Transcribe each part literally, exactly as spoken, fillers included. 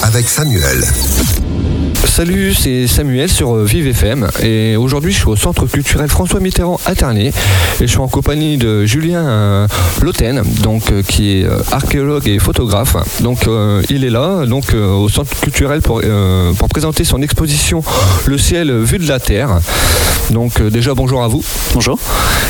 avec Samuel. Salut, c'est Samuel sur Vive F M et aujourd'hui je suis au Centre culturel François Mitterrand à Ternay et je suis en compagnie de Julien euh, Lautenne, donc euh, qui est euh, archéologue et photographe. Donc euh, il est là donc euh, au Centre culturel pour, euh, pour présenter son exposition Le ciel vu de la terre. Donc euh, déjà bonjour à vous. Bonjour.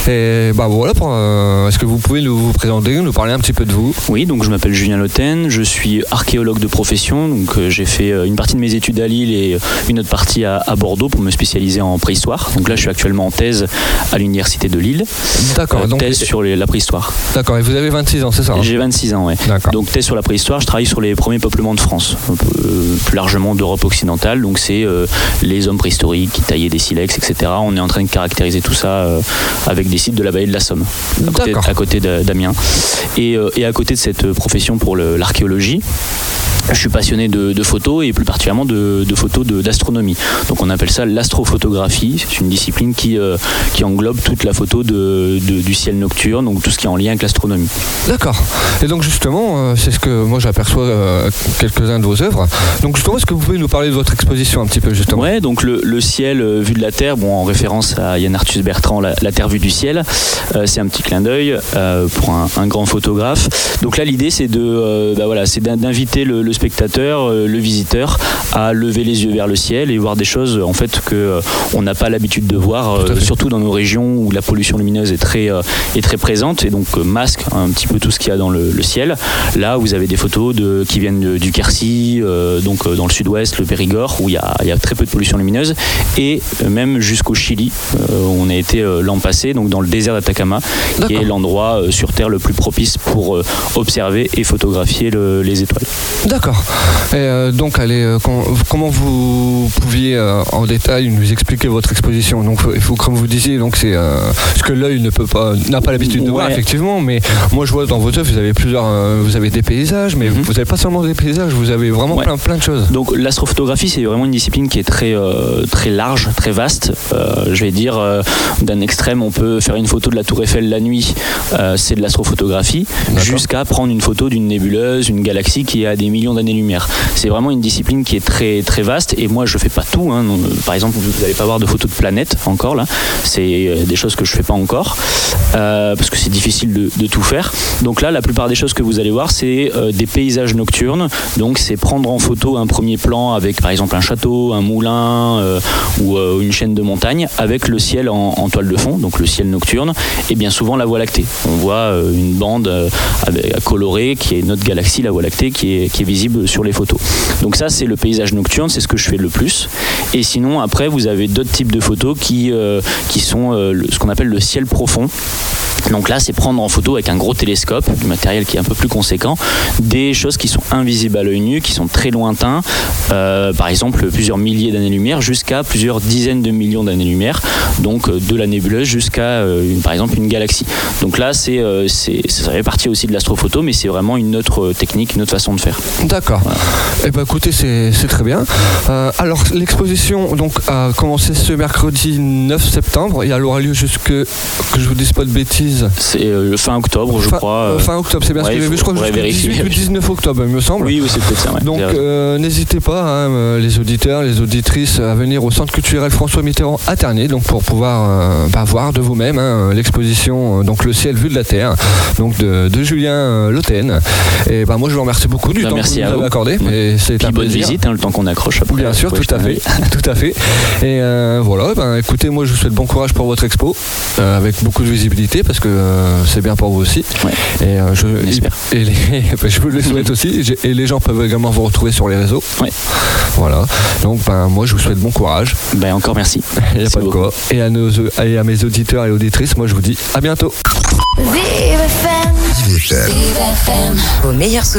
Et bah voilà, pour, euh, est-ce que vous pouvez nous, vous présenter, nous parler un petit peu de vous? Oui, donc je m'appelle Julien Lautenne, je suis archéologue de profession, donc euh, j'ai fait euh, une partie de mes études à Lille et une autre partie à, à Bordeaux pour me spécialiser en préhistoire. Donc là je suis actuellement en thèse à l'université de Lille. D'accord. Euh, donc, thèse sur les, la préhistoire. D'accord, et vous avez vingt-six ans, c'est ça hein? J'ai vingt-six ans, ouais. D'accord. Donc thèse sur la préhistoire, je travaille sur les premiers peuplements de France, euh, plus largement d'Europe occidentale. Donc c'est euh, les hommes préhistoriques qui taillaient des silex, et cetera. On est en train de caractériser tout ça euh, avec des sites de la vallée de la Somme, à côté, à côté d'Amiens. Et, euh, et à côté de cette profession pour le, l'archéologie, je suis passionné de, de photos et plus particulièrement de, de photos de, d'astronomie. Donc on appelle ça l'astrophotographie. C'est une discipline qui, euh, qui englobe toute la photo de, de, du ciel nocturne, donc tout ce qui est en lien avec l'astronomie. D'accord. Et donc justement, euh, c'est ce que moi j'aperçois euh, quelques-uns de vos œuvres. Donc justement, est-ce que vous pouvez nous parler de votre exposition un petit peu justement? Ouais, donc le, le ciel euh, vu de la Terre, bon, en référence à Yann Arthus Bertrand, la, la Terre vue du ciel. Euh, c'est un petit clin d'œil euh, pour un, un grand photographe. Donc là, l'idée, c'est de, euh, bah, voilà, c'est d'inviter le, le spectateur, euh, le visiteur, à lever les yeux vers le ciel et voir des choses en fait que euh, on n'a pas l'habitude de voir, euh, surtout dans nos régions où la pollution lumineuse est très euh, est très présente et donc euh, masque un petit peu tout ce qu'il y a dans le, le ciel. Là, vous avez des photos de, qui viennent de, du Quercy, euh, donc euh, dans le sud-ouest, le Périgord, où il y a, il y a très peu de pollution lumineuse, et euh, même jusqu'au Chili, euh, où on a été euh, l'an passé, donc dans le désert d'Atacama, qui est l'endroit euh, sur Terre le plus propice pour euh, observer et photographier le, les étoiles. D'accord. Et euh, donc, allez, euh, com- comment vous pouviez euh, en détail nous expliquer votre exposition? Donc, il faut, comme vous disiez, donc c'est euh, ce que l'œil ne peut pas, n'a pas l'habitude de ouais. voir effectivement. Mais moi, je vois dans vos œuvres, vous avez plusieurs, euh, vous avez des paysages, mais mm-hmm. vous n'avez pas seulement des paysages, vous avez vraiment ouais. plein, plein de choses. Donc, l'astrophotographie, c'est vraiment une discipline qui est très, euh, très large, très vaste. Euh, je vais dire, euh, d'un extrême, on peut faire une photo de la Tour Eiffel la nuit, euh, c'est de l'astrophotographie, D'accord. jusqu'à prendre une photo d'une nébuleuse, une galaxie qui est à des millions d'années-lumière. C'est vraiment une discipline qui est très, très vaste et moi je fais pas tout. Hein. Par exemple, vous n'allez pas voir de photos de planètes encore là. C'est des choses que je fais pas encore euh, parce que c'est difficile de, de tout faire. Donc là, la plupart des choses que vous allez voir, c'est euh, des paysages nocturnes. Donc c'est prendre en photo un premier plan avec par exemple un château, un moulin euh, ou euh, une chaîne de montagne avec le ciel en, en toile de fond, donc le ciel nocturne et bien souvent la Voie lactée. On voit euh, une bande euh, avec, colorée qui est notre galaxie, la Voie lactée, qui est, qui est visible sur les photos. Donc ça, c'est le paysage nocturne, c'est ce que je fais le plus. Et sinon, après, vous avez d'autres types de photos qui, euh, qui sont euh, le, ce qu'on appelle le ciel profond. Donc là, c'est prendre en photo avec un gros télescope, du matériel qui est un peu plus conséquent, des choses qui sont invisibles à l'œil nu, qui sont très lointains, euh, par exemple plusieurs milliers d'années-lumière jusqu'à plusieurs dizaines de millions d'années-lumière, donc de la nébuleuse jusqu'à, euh, une, par exemple, une galaxie. Donc là, c'est, euh, c'est, ça fait partie aussi de l'astrophoto, mais c'est vraiment une autre technique, une autre façon de faire. D'accord. Voilà. Eh ben, écoutez, c'est, c'est très bien. Euh, alors, l'exposition donc, a commencé ce mercredi neuf septembre et elle aura lieu jusque, que je vous dise pas de bêtises, c'est euh, fin octobre, je fin, crois. Euh, fin octobre, c'est bien ouais, ce que j'ai vu. Je crois que c'est le dix-huit ou dix-neuf octobre, il me semble. Oui, oui, c'est peut-être ça. Ouais. Donc, euh, n'hésitez pas, hein, les auditeurs, les auditrices, à venir au Centre culturel François Mitterrand à Ternay, donc pour pouvoir euh, bah, voir de vous-même hein, l'exposition, euh, donc le ciel vu de la Terre, donc de, de Julien euh, Lautenne. Et bah, moi, je vous remercie beaucoup du bah, temps que vous nous avez accordé. Mmh. Et c'est Puis un bonne plaisir. visite, hein, le temps qu'on accroche. Après, bien sûr, tout à fait, tout à fait. Et euh, voilà, ben, écoutez, moi, je vous souhaite bon courage pour votre expo, euh, avec beaucoup de visibilité, parce que euh, c'est bien pour vous aussi. Ouais. Et euh, je, et les, ben, je vous le souhaite aussi. Et les gens peuvent également vous retrouver sur les réseaux. Ouais. Voilà. Donc, ben, moi, je vous souhaite bon courage. Ben, encore merci. Il n'y a pas de quoi. Et à, nos, et à mes auditeurs et auditrices, moi, je vous dis à bientôt. Vive F M. Vive F M. Vive F M. Vos meilleurs souvenirs.